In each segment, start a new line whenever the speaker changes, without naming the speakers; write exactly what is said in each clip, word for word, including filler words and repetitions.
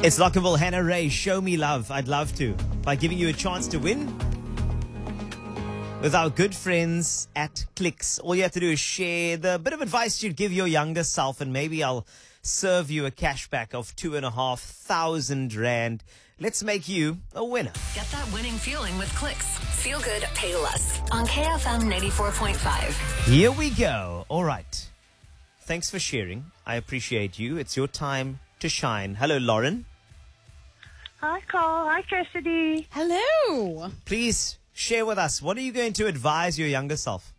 It's Lockable Hannah Ray. Show me love. I'd love to. By giving you a chance to win with our good friends at Clicks. All you have to do is share the bit of advice you'd give your younger self, and maybe I'll serve you a cashback of two and a half thousand rand. Let's make you a winner.
Get that winning feeling with Clicks. Feel good, pay less. On K F M ninety-four point five.
Here we go. All right. Thanks for sharing. I appreciate you. It's your time to shine. Hello, Lauren.
Hi, Carl. Hi, Cassidy.
Hello.
Please share with us. What are you going to advise your younger self?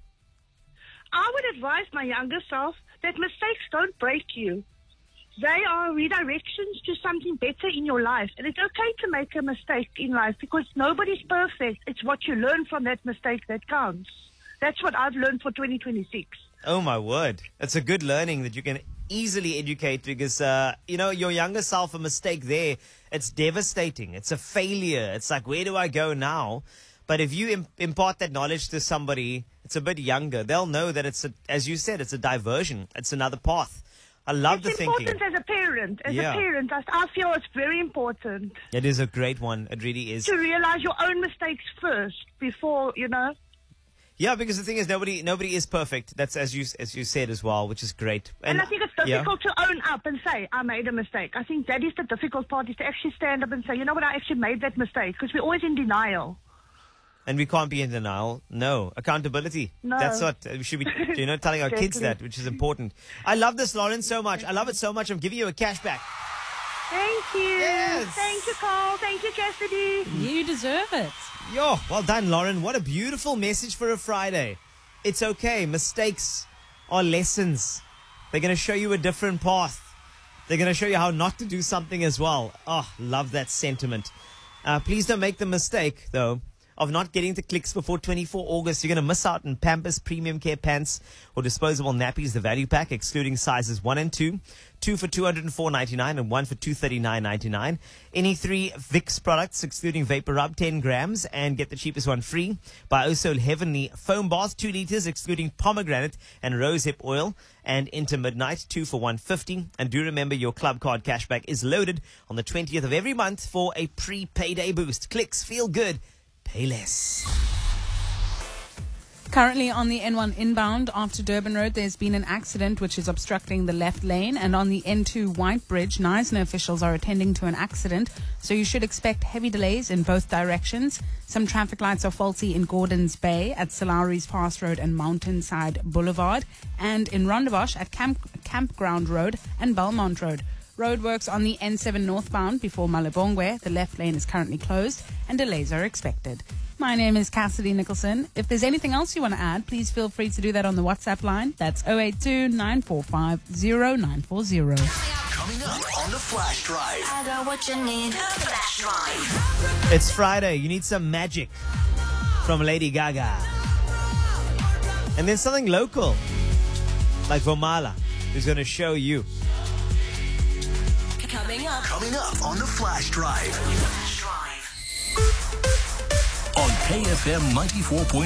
I would advise my younger self that mistakes don't break you. They are redirections to something better in your life. And it's okay to make a mistake in life because nobody's perfect. It's what you learn from that mistake that counts. That's what I've learned for twenty twenty-six.
Oh, my word. It's a good learning that you can easily educate because, uh, you know, your younger self, a mistake there, it's devastating. It's a failure. It's like, where do I go now? But if you im- impart that knowledge to somebody, it's a bit younger, they'll know that it's, a, as you said, it's a diversion. It's another path. I love the
It's
thinking.
important as a parent. As
Yeah.
a parent, I, I feel it's very important
It is a great one. It really is.
to realize your own mistakes first before, you know.
Yeah, because the thing is, nobody nobody is perfect. That's as you as you said as well, which is great.
And, I think it's
yeah.
difficult to own up and say, I made a mistake. I think that is the difficult part, is to actually stand up and say, you know what, I actually made that mistake. Because we're always in denial.
And we can't be in denial. No. Accountability.
No.
That's what we should be, you know, telling our kids that, which is important. I love this, Lauren, so much. I love it so much. I'm giving you a cashback.
Thank you.
Yes.
Thank you, Carl. Thank you, Cassidy.
You deserve it.
Yo, well done, Lauren. What a beautiful message for a Friday. It's okay. Mistakes are lessons. They're going to show you a different path. They're going to show you how not to do something as well. Oh, love that sentiment. Uh, please don't make the mistake, though, of not getting to Clicks before twenty-fourth of August. You're going to miss out on Pampers Premium Care Pants or disposable nappies, the value pack, excluding sizes one and two. Two for two hundred four ninety-nine and one for two thirty-nine ninety-nine. Any three Vicks products, excluding Vapor Rub, ten grams, and get the cheapest one free. Buy also Heavenly Foam Bath, two liters, excluding pomegranate and rosehip oil. And Into Midnight, two for one fifty. And do remember, your club card cashback is loaded on the twentieth of every month for a pre-payday boost. Clicks, feel good. Pay less.
Currently on the N one inbound after Durban Road, there's been an accident which is obstructing the left lane. And on the N two White Bridge, Knysna officials are attending to an accident. So you should expect heavy delays in both directions. Some traffic lights are faulty in Gordons Bay at Salaries Pass Road and Mountainside Boulevard. And in Rondebosch at Camp- Campground Road and Belmont Road. Roadworks on the N seven northbound before Malibongwe. The left lane is currently closed and delays are expected. My name is Cassidy Nicholson. If there's anything else you want to add, please feel free to do that on the WhatsApp line. That's zero eight two nine four five zero nine four zero.
Coming up on the Flash Drive.
I got what you need. Flash Drive.
It's Friday. You need some magic from Lady Gaga. And then something local, like Vomala, who's going to show you.
Coming up.
Coming up on the Flash Drive.
Flash Drive.
On K F M ninety-four point five.